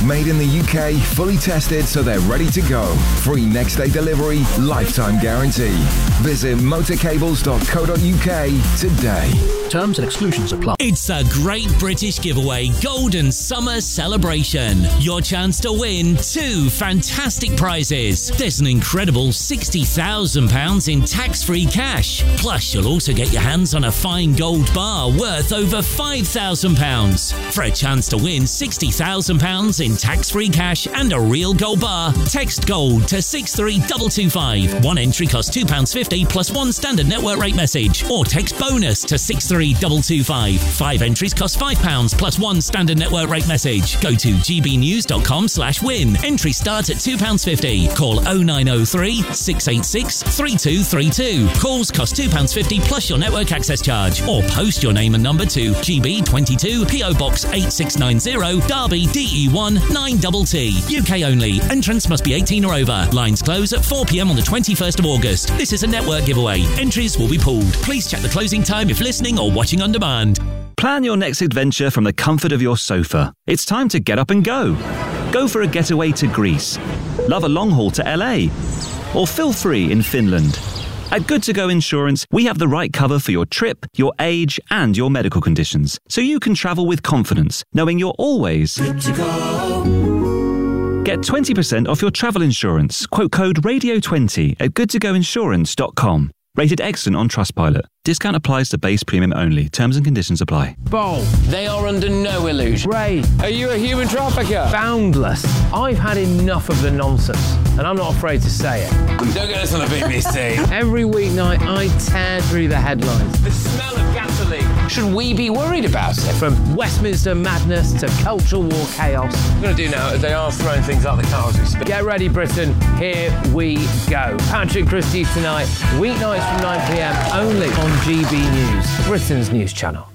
Made in the UK, fully tested so they're ready to go. Free next day delivery, lifetime guarantee. Visit motorcables.co.uk today. Terms and exclusions apply. It's a Great British Giveaway Golden Summer Celebration. Your chance to win 2 fantastic prizes. There's an incredible £60,000 in tax-free cash. Plus, you'll also get your hands on a fine gold bar worth over £5,000. For a chance to win £60,000 in tax-free cash and a real gold bar, text GOLD to 63225. One entry costs £2.50 plus one standard network rate message. Or text BONUS to 63225. 5 entries cost £5 plus one standard network rate message. Go to gbnews.com/win. Entry starts at £2.50. Call 0903 686 3232. Calls cost £2.50 plus your network access charge. Or post your name and number to GB22 PO Box 8690 Derby DE1 9TT. UK only. Entrance must be 18 or over. Lines close at 4 p.m. on the 21st of August. This is a network giveaway. Entries will be pooled. Please check the closing time if listening or watching on demand. Plan your next adventure from the comfort of your sofa. It's time to get up and go. Go for a getaway to Greece. Love a long haul to LA. Or feel free in Finland. At Good To Go Insurance, we have the right cover for your trip, your age, and your medical conditions, so you can travel with confidence, knowing you're always good to go. Get 20% off your travel insurance. Quote code RADIO20 at goodtogoinsurance.com. Rated excellent on Trustpilot. Discount applies to base premium only. Terms and conditions apply. Bold. They are under no illusion. Ray. Are you a human trafficker? Boundless. I've had enough of the nonsense, and I'm not afraid to say it. Don't get this on the BBC. Every weeknight, I tear through the headlines. The smell of gasoline. Should we be worried about it? From Westminster madness to cultural war chaos. What I'm going to do now is they are throwing things out the car as we speak. Get ready, Britain. Here we go. Patrick Christie tonight, weeknights from 9 p.m. only on GB News, Britain's news channel.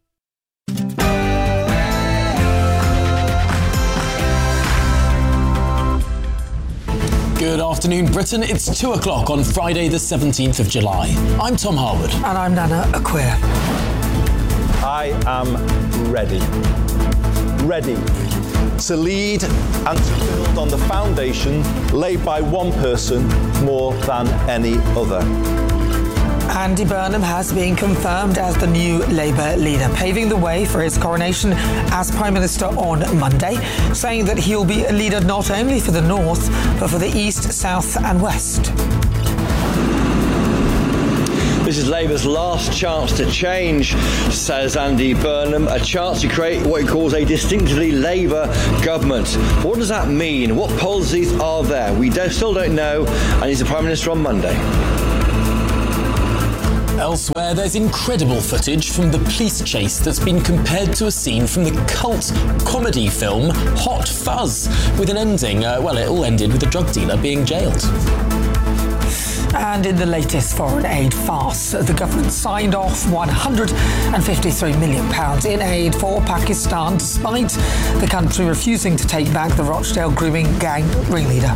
Good afternoon, Britain. It's 2 o'clock on Friday, the 17th of July. I'm Tom Harwood. And I'm Nana Acquia. I am ready. Ready to lead and to build on the foundation laid by one person more than any other. Andy Burnham has been confirmed as the new Labour leader, paving the way for his coronation as Prime Minister on Monday, saying that he'll be a leader not only for the North, but for the East, South and West. This is Labour's last chance to change, says Andy Burnham, a chance to create what he calls a distinctively Labour government. What does that mean? What policies are there? We still don't know, and he's the Prime Minister on Monday. Elsewhere, there's incredible footage from the police chase that's been compared to a scene from the cult comedy film Hot Fuzz, with an ending, it all ended with a drug dealer being jailed. And in the latest foreign aid farce, the government signed off £153 million in aid for Pakistan, despite the country refusing to take back the Rochdale grooming gang ringleader.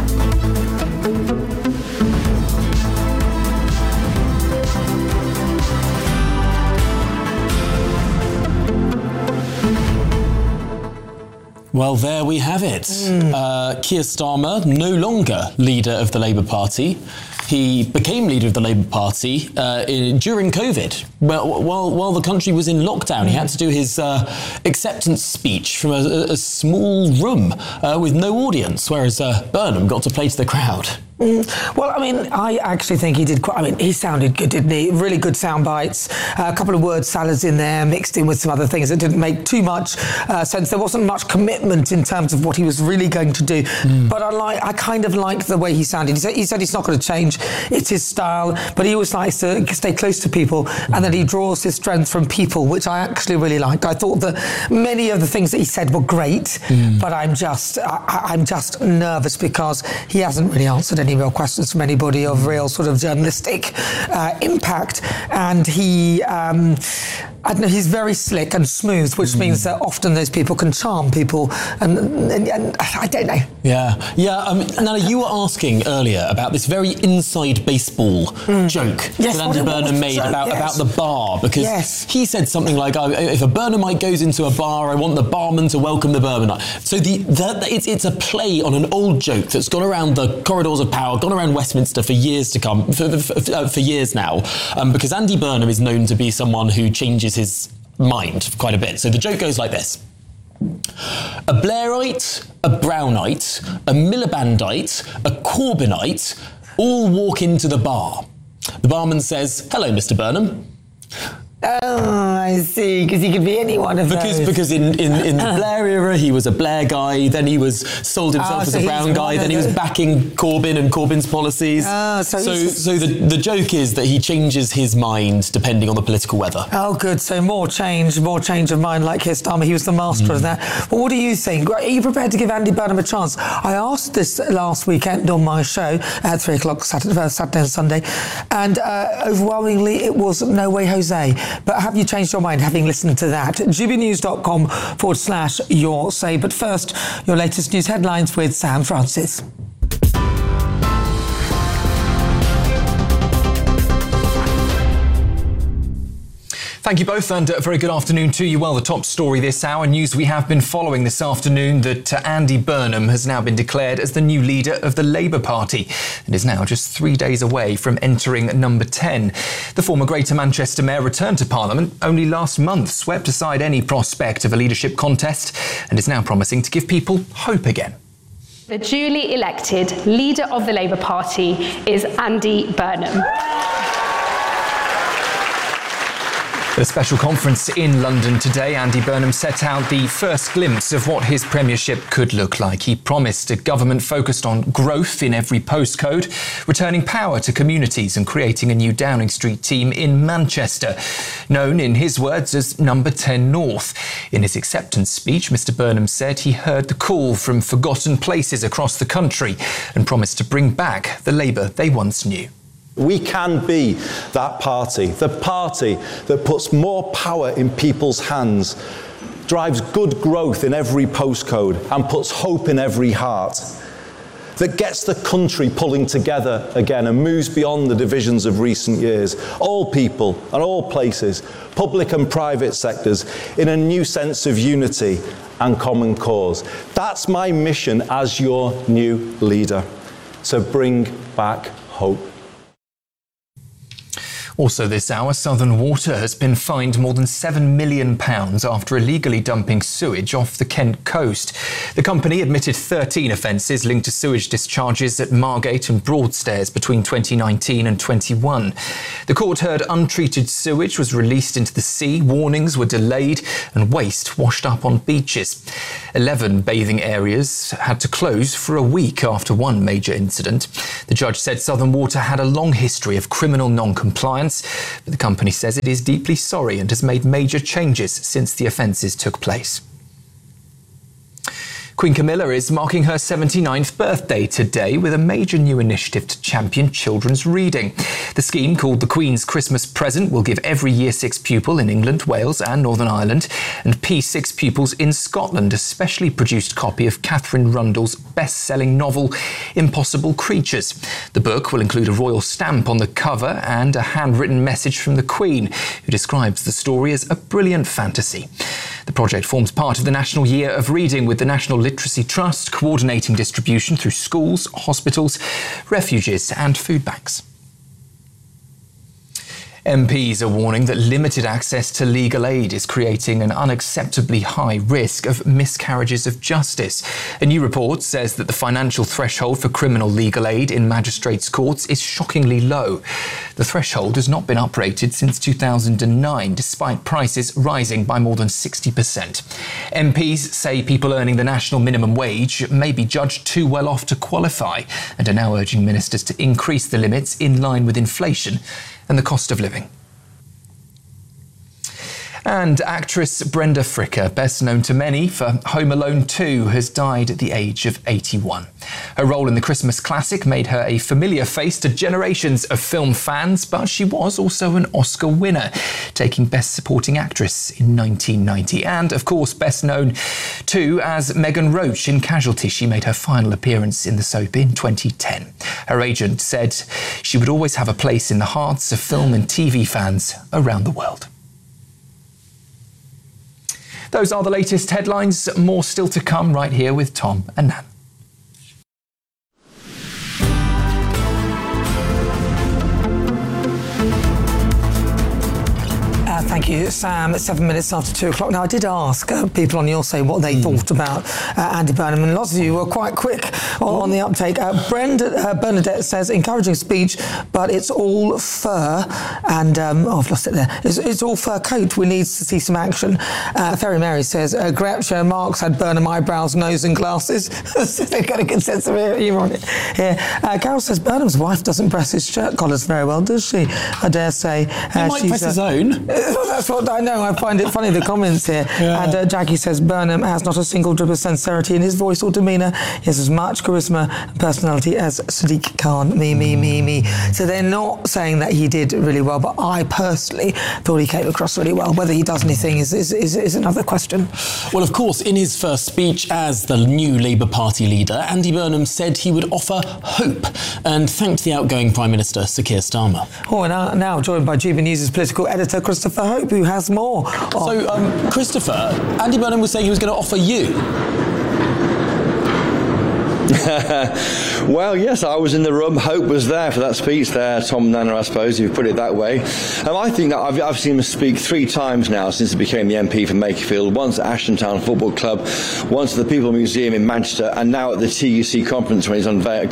Well, there we have it. Keir Starmer, no longer leader of the Labour Party. He became leader of the Labour Party during COVID. While the country was in lockdown, he had to do his acceptance speech from a small room with no audience, whereas Burnham got to play to the crowd. Well, I mean, I actually think he did he sounded good, didn't he? Really good sound bites, a couple of word salads in there, mixed in with some other things. It didn't make too much sense. There wasn't much commitment in terms of what he was really going to do. But I kind of liked the way he sounded. He said he's not going to change. It's his style, but he always likes to stay close to people, and that he draws his strength from people, which I actually really liked. I thought that many of the things that he said were great, but I'm just nervous because he hasn't really answered any real questions from anybody of real sort of journalistic impact, and he I don't know, he's very slick and smooth, which means that often those people can charm people, and I don't know. Yeah. Nana, you were asking earlier about this very inside baseball joke that Andy Burnham made about the bar, because he said something like, if a Burnhamite goes into a bar, I want the barman to welcome the Burnhamite. So it's a play on an old joke that's gone around the corridors of power, gone around Westminster for years to come, for years now, because Andy Burnham is known to be someone who changes his mind quite a bit. So the joke goes like this. A Blairite, a Brownite, a Milibandite, a Corbynite all walk into the bar. The barman says, "Hello, Mr. Burnham." Oh, I see, because he could be any one of those. Because in the Blair era, he was a Blair guy, then he was sold himself as a Brown guy, then he was backing Corbyn and Corbyn's policies. So the joke is that he changes his mind depending on the political weather. Oh, good. So more change of mind like Keir Starmer. He was the master of that. Well, what do you think? Are you prepared to give Andy Burnham a chance? I asked this last weekend on my show at 3 o'clock Saturday and Sunday, and overwhelmingly it was no way Jose. But have you changed your mind having listened to that? gbnews.com/your say. But first, your latest news headlines with Sam Francis. Thank you both, and a very good afternoon to you. Well, the top story this hour, news we have been following this afternoon, that Andy Burnham has now been declared as the new leader of the Labour Party and is now just 3 days away from entering number 10. The former Greater Manchester Mayor returned to Parliament only last month, swept aside any prospect of a leadership contest, and is now promising to give people hope again. The duly elected leader of the Labour Party is Andy Burnham. At a special conference in London today, Andy Burnham set out the first glimpse of what his premiership could look like. He promised a government focused on growth in every postcode, returning power to communities and creating a new Downing Street team in Manchester, known in his words as Number 10 North. In his acceptance speech, Mr Burnham said he heard the call from forgotten places across the country and promised to bring back the Labour they once knew. We can be that party, the party that puts more power in people's hands, drives good growth in every postcode and puts hope in every heart, that gets the country pulling together again and moves beyond the divisions of recent years. All people and all places, public and private sectors, in a new sense of unity and common cause. That's my mission as your new leader, to bring back hope. Also this hour, Southern Water has been fined more than £7 million after illegally dumping sewage off the Kent coast. The company admitted 13 offences linked to sewage discharges at Margate and Broadstairs between 2019 and 21. The court heard untreated sewage was released into the sea, warnings were delayed and waste washed up on beaches. 11 bathing areas had to close for a week after one major incident. The judge said Southern Water had a long history of criminal non-compliance, but the company says it is deeply sorry and has made major changes since the offences took place. Queen Camilla is marking her 79th birthday today with a major new initiative to champion children's reading. The scheme, called the Queen's Christmas Present, will give every Year 6 pupil in England, Wales and Northern Ireland and P6 pupils in Scotland a specially produced copy of Catherine Rundle's best-selling novel, Impossible Creatures. The book will include a royal stamp on the cover and a handwritten message from the Queen, who describes the story as a brilliant fantasy. The project forms part of the National Year of Reading, with the National Literacy Trust coordinating distribution through schools, hospitals, refuges and food banks. MPs are warning that limited access to legal aid is creating an unacceptably high risk of miscarriages of justice. A new report says that the financial threshold for criminal legal aid in magistrates' courts is shockingly low. The threshold has not been uprated since 2009, despite prices rising by more than 60%. MPs say people earning the national minimum wage may be judged too well off to qualify and are now urging ministers to increase the limits in line with inflation and the cost of living. And actress Brenda Fricker, best known to many for Home Alone 2, has died at the age of 81. Her role in the Christmas classic made her a familiar face to generations of film fans, but she was also an Oscar winner, taking Best Supporting Actress in 1990. And, of course, best known too as Megan Roach in Casualty. She made her final appearance in the soap in 2010. Her agent said she would always have a place in the hearts of film and TV fans around the world. Those are the latest headlines. More still to come right here with Tom and Nan. Thank you, Sam. It's 7 minutes after 2 o'clock. Now, I did ask people on Your Say what they thought about Andy Burnham, and lots of you were quite quick on the uptake. Bernadette says, encouraging speech, but it's all fur, and I've lost it there. It's all fur coat. We need to see some action. Fairy Mary says, Groucho Marx had Burnham eyebrows, nose and glasses. They've got a good sense of humour on it. Yeah. Carol says, Burnham's wife doesn't press his shirt collars very well, does she? I dare say. He might press his own. That's what I know. I find it funny, the comments here. Yeah. And Jackie says, Burnham has not a single drip of sincerity in his voice or demeanour. He has as much charisma and personality as Sadiq Khan. Me. So they're not saying that he did really well, but I personally thought he came across really well. Whether he does anything is another question. Well, of course, in his first speech as the new Labour Party leader, Andy Burnham said he would offer hope and thanked the outgoing Prime Minister, Sir Keir Starmer. Oh, and now joined by GB News' political editor, Christopher Hope, who has more. So, Christopher, Andy Burnham was saying he was going to offer you. Well, yes, I was in the room. Hope was there for that speech there, Tom Nana, I suppose, if you put it that way. I think that I've seen him speak 3 times now since he became the MP for Makerfield, once at Ashton Town Football Club, once at the People Museum in Manchester, and now at the TUC conference when he's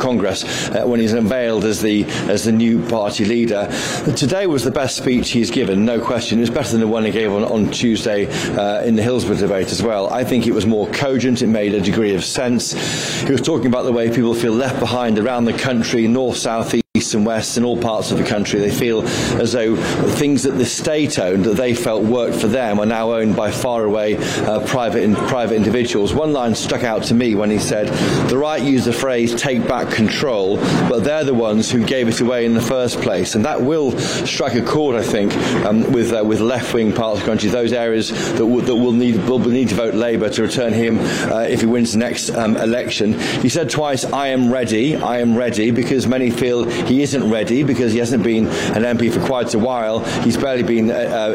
when he's unveiled as the new party leader. Today was the best speech he's given, no question. It was better than the one he gave on Tuesday in the Hillsborough debate as well. I think it was more cogent. It made a degree of sense. He was talking about the way people feel left behind around the country, north, south, east and west, in all parts of the country. They feel as though things that the state owned, that they felt worked for them, are now owned by far away private individuals. One line stuck out to me when he said, the right used the phrase take back control, but they're the ones who gave it away in the first place. And that will strike a chord, I think, with left-wing parts of the country, those areas that will need to vote Labour to return him if he wins the next election. He said twice, I am ready, because many feel he isn't ready because he hasn't been an MP for quite a while. He's barely been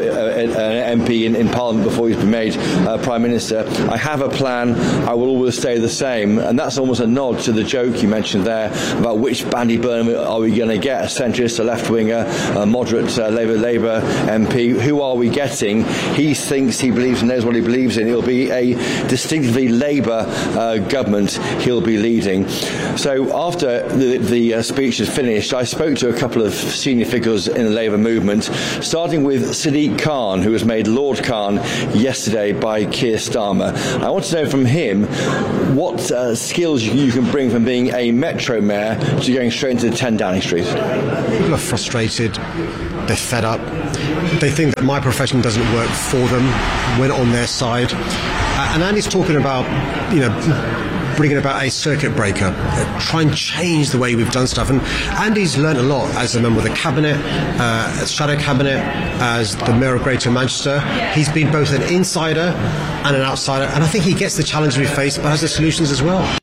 an MP in Parliament before he's been made Prime Minister. I have a plan. I will always stay the same. And that's almost a nod to the joke you mentioned there about which Andy Burnham are we going to get, a centrist, a left-winger, a moderate Labour MP. Who are we getting? He thinks, he believes and knows what he believes in. It'll be a distinctively Labour government he'll be leading. So after the speech is finished, I spoke to a couple of senior figures in the Labour movement, starting with Sadiq Khan, who was made Lord Khan yesterday by Keir Starmer. I want to know from him what skills you can bring from being a Metro mayor to going straight into 10 Downing Street. People are frustrated, they're fed up, they think that my profession doesn't work for them, we're not on their side. And Andy's talking about, bringing about a circuit breaker, try and change the way we've done stuff. And Andy's learned a lot as a member of the cabinet, shadow cabinet, as the mayor of Greater Manchester. He's been both an insider and an outsider, and I think he gets the challenge we face, but has the solutions as well.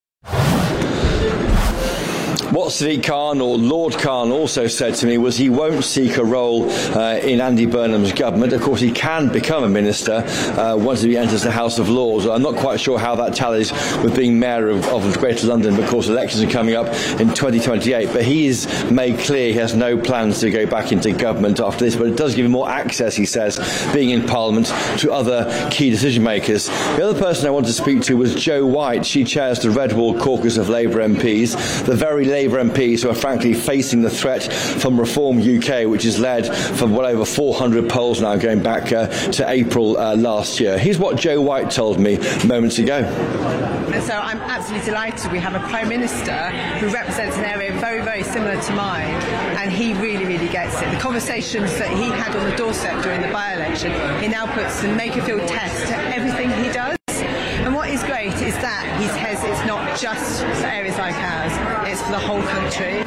What Sadiq Khan, or Lord Khan, also said to me was he won't seek a role in Andy Burnham's government. Of course, he can become a minister once he enters the House of Lords. I'm not quite sure how that tallies with being mayor of Greater London, but of course elections are coming up in 2028. But he has made clear he has no plans to go back into government after this, but it does give him more access, he says, being in Parliament, to other key decision makers. The other person I wanted to speak to was Jo White. She chairs the Redwall caucus of Labour MPs, the very Labour Labour MPs who are frankly facing the threat from Reform UK, which is led from well over 400 polls now going back to April last year. Here's what Joe White told me moments ago. And so I'm absolutely delighted we have a Prime Minister who represents an area very, very similar to mine, and he really, really gets it. The conversations that he had on the doorstep during the by-election, he now puts the Makerfield test to everything he does. And what is great is that he says it's not just for areas like ours, it's for the whole country.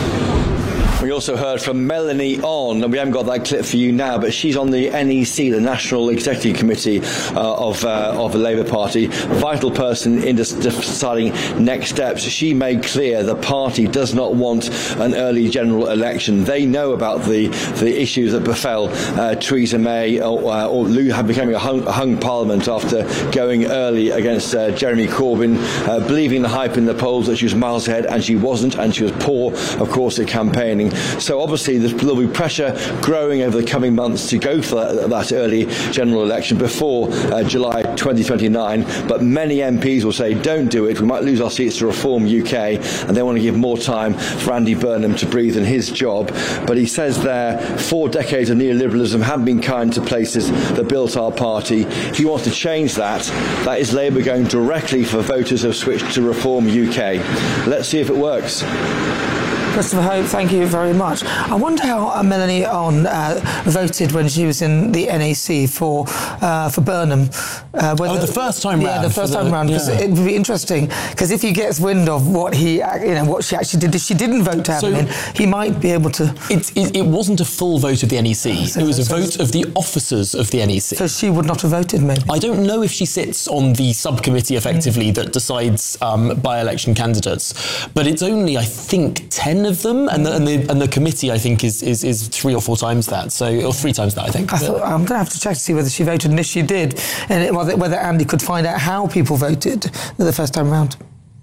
We also heard from Melanie On, and we haven't got that clip for you now, but she's on the NEC, the National Executive Committee of the Labour Party, vital person in deciding next steps. She made clear the party does not want an early general election. They know about the issues that befell Theresa May or becoming a hung parliament after going early against Jeremy Corbyn, believing the hype in the polls that she was miles ahead, and she wasn't, and she was poor, of course, at campaigning. So obviously there'll be pressure growing over the coming months to go for that early general election before July 2029. But many MPs will say, don't do it. We might lose our seats to Reform UK, and they want to give more time for Andy Burnham to breathe in his job. But he says there, 4 decades of neoliberalism haven't been kind to places that built our party. He wants to change that. That is Labour going directly for voters who have switched to Reform UK. Let's see if it works. Christopher Hope, thank you very much. I wonder how Melanie On voted when she was in the NAC for Burnham. The first time round. Yeah, the first time round. Because it would be interesting. Because if he gets wind of what she actually did, if she didn't vote to have him in, he might be able to. It wasn't a full vote of the NEC. It was a vote of the officers of the NEC. So she would not have voted, maybe. I don't know if she sits on the subcommittee effectively that decides by-election candidates, but it's only, I think, 10 of them, and the committee, I think, is 3 or 4 times that, or 3 times that, I think. I'm going to have to check to see whether she voted, and if she did, and whether Andy could find out how people voted the first time round.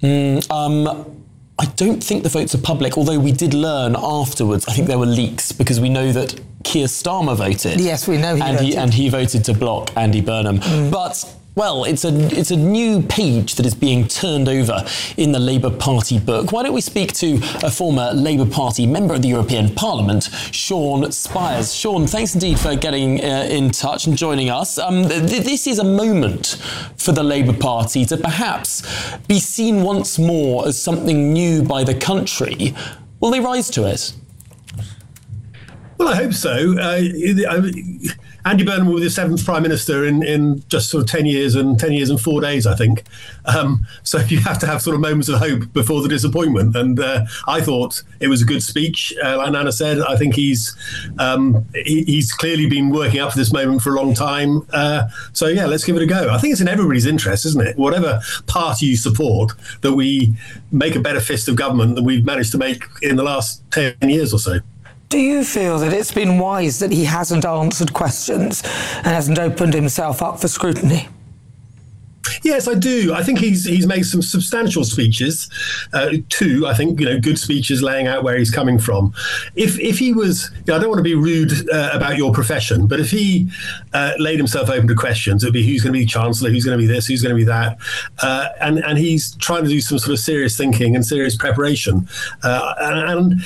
I don't think the votes are public, although we did learn afterwards, I think there were leaks, because we know that Keir Starmer voted. Yes, we know he voted. And he voted to block Andy Burnham. But, well, it's a new page that is being turned over in the Labour Party book. Why don't we speak to a former Labour Party member of the European Parliament, Sean Spires. Sean, thanks indeed for getting in touch and joining us. This is a moment for the Labour Party to perhaps be seen once more as something new by the country. Will they rise to it? Well, I hope so. Andy Burnham will be the 7th Prime Minister in just sort of 10 years and 4 days, I think. So you have to have sort of moments of hope before the disappointment. And I thought it was a good speech. Like Nana said, I think he's clearly been working up for this moment for a long time. So, yeah, let's give it a go. I think it's in everybody's interest, isn't it? Whatever party you support, that we make a better fist of government than we've managed to make in the last 10 years or so. Do you feel that it's been wise that he hasn't answered questions and hasn't opened himself up for scrutiny? Yes, I do. I think he's made some substantial speeches, 2, I think, good speeches laying out where he's coming from. If he was, I don't want to be rude about your profession, but if he laid himself open to questions, it'd be who's going to be Chancellor, who's going to be this, who's going to be that, and he's trying to do some sort of serious thinking and serious preparation, and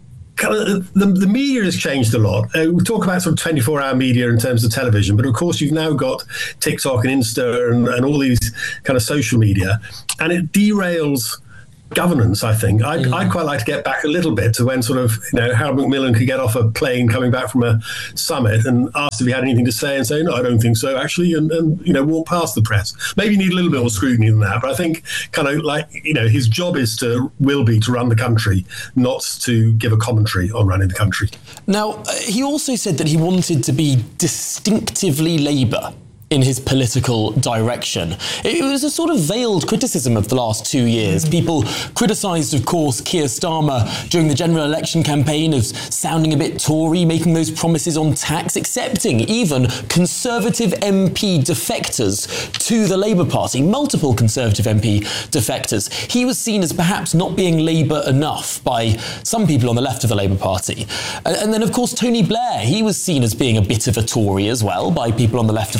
the media has changed a lot. We talk about sort of 24-hour media in terms of television, but of course you've now got TikTok and Insta and all these kind of social media, and it derails governance, I think. I'd quite like to get back a little bit to when sort of, Harold Macmillan could get off a plane coming back from a summit and asked if he had anything to say and say, no, I don't think so, actually, and walk past the press. Maybe need a little bit more scrutiny than that, but I think kind of like, his job will be to run the country, not to give a commentary on running the country. Now, he also said that he wanted to be distinctively Labour in his political direction. It was a sort of veiled criticism of the last 2 years. People criticised, of course, Keir Starmer during the general election campaign of sounding a bit Tory, making those promises on tax, accepting even Conservative MP defectors to the Labour Party, multiple Conservative MP defectors. He was seen as perhaps not being Labour enough by some people on the left of the Labour Party. And then, of course, Tony Blair, he was seen as being a bit of a Tory as well by people on the left of the Labour Party.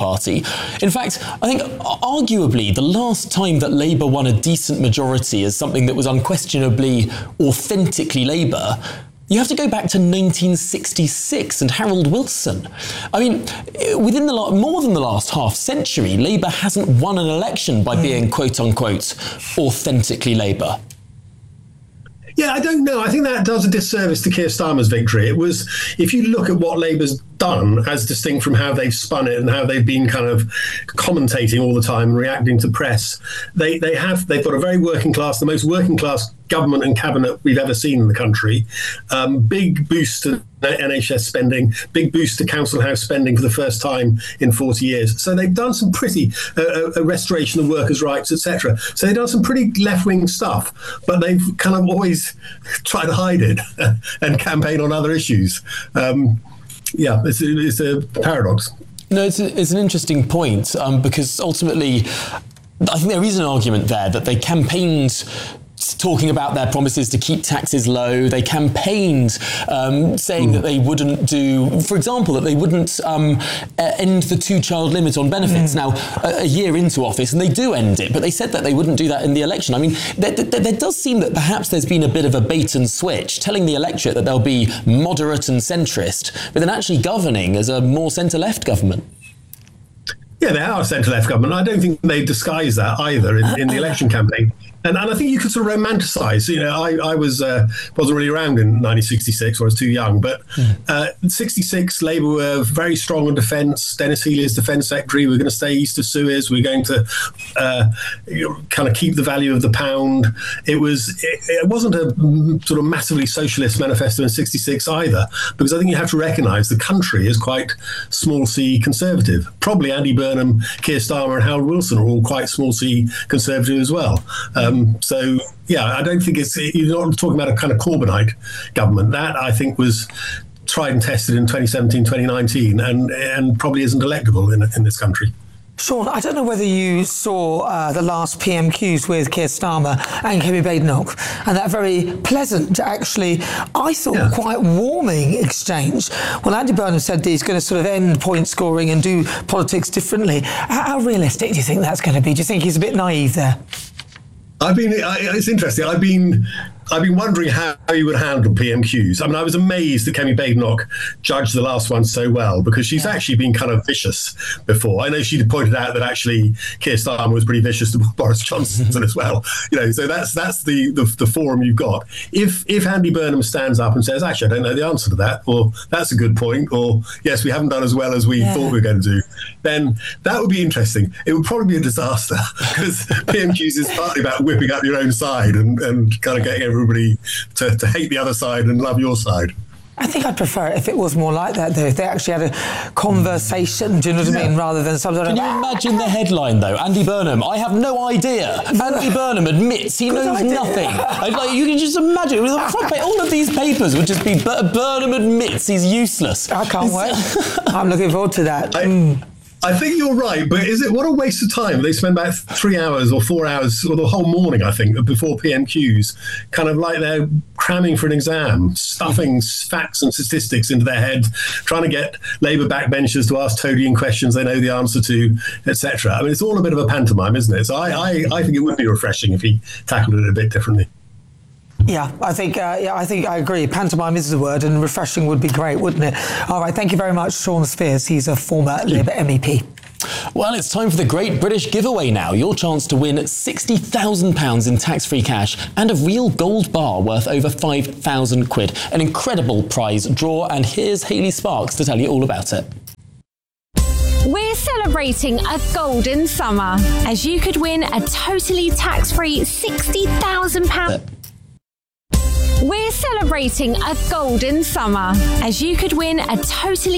Party. In fact, I think arguably the last time that Labour won a decent majority as something that was unquestionably authentically Labour, you have to go back to 1966 and Harold Wilson. I mean, within more than the last half century, Labour hasn't won an election by being quote-unquote authentically Labour. Yeah, I don't know. I think that does a disservice to Keir Starmer's victory. It was, if you look at what Labour's done, as distinct from how they've spun it and how they've been kind of commentating all the time and reacting to press, they've got a very working class, the most working class government and cabinet we've ever seen in the country. Big boost to NHS spending, big boost to council house spending for the first time in 40 years. So they've done some pretty a restoration of workers' rights, etc. So they've done some pretty left-wing stuff, but they've kind of always tried to hide it and campaign on other issues. Yeah, it's a paradox. No, it's an interesting point because ultimately, I think there is an argument there that they campaigned talking about their promises to keep taxes low. They campaigned saying that they wouldn't do, for example, that they wouldn't end the 2-child limit on benefits. Now, a year into office, and they do end it, but they said that they wouldn't do that in the election. I mean, there does seem that perhaps there's been a bit of a bait and switch, telling the electorate that they'll be moderate and centrist, but then actually governing as a more centre-left government. Yeah, they are a centre-left government. I don't think they disguise that either in the election campaign. And I think you could sort of romanticise. You know, I wasn't really around in 1966, or I was too young. But 66, Labour were very strong on defence. Dennis Healey is Defence Secretary. We're going to stay east of Suez. We're going to kind of keep the value of the pound. It wasn't a sort of massively socialist manifesto in 66 either, because I think you have to recognise the country is quite small c conservative. Probably Andy Burnham, Keir Starmer and Harold Wilson are all quite small c conservative as well. So, yeah, I don't think you're not talking about a kind of Corbynite government. That, I think, was tried and tested in 2017, 2019, and probably isn't electable in this country. Sean, I don't know whether you saw the last PMQs with Keir Starmer and Kemi Badenoch, and that very pleasant, actually, I thought quite warming exchange. Well, Andy Burnham said he's going to sort of end point scoring and do politics differently. How realistic do you think that's going to be? Do you think he's a bit naive there? It's interesting. I've been wondering how you would handle PMQs. I mean, I was amazed that Kemi Badenoch judged the last one so well, because she's actually been kind of vicious before. I know she pointed out that actually Keir Starmer was pretty vicious to Boris Johnson as well. You know, so that's the forum you've got. If Andy Burnham stands up and says, actually, I don't know the answer to that, or that's a good point, or yes, we haven't done as well as we thought we were going to do, then that would be interesting. It would probably be a disaster, because PMQs is partly about whipping up your own side and kind of getting everybody to hate the other side and love your side. I think I'd prefer it if it was more like that, though, if they actually had a conversation, do you know what I mean, rather than some sort of... Can you imagine the headline, though? Andy Burnham, I have no idea. Andy Burnham admits he knows nothing. Like, you can just imagine, with the front page, all of these papers would just be Burnham admits he's useless. I can't wait. I'm looking forward to that. I think you're right, but what a waste of time. They spend about 3 hours or 4 hours, or the whole morning, I think, before PMQs, kind of like they're cramming for an exam, stuffing facts and statistics into their head, trying to get Labour backbenchers to ask Todian questions they know the answer to, etc. I mean, it's all a bit of a pantomime, isn't it? So I think it would be refreshing if he tackled it a bit differently. Yeah, I think I agree. Pantomime is the word, and refreshing would be great, wouldn't it? All right, thank you very much, Sean Spears. He's a former Labour MEP. Well, it's time for the Great British Giveaway now. Your chance to win £60,000 in tax-free cash and a real gold bar worth over 5,000 quid. An incredible prize draw, and here's Hayley Sparks to tell you all about it. We're celebrating a golden summer, as you could win a totally tax-free £60,000. We're celebrating a golden summer, as you could win a totally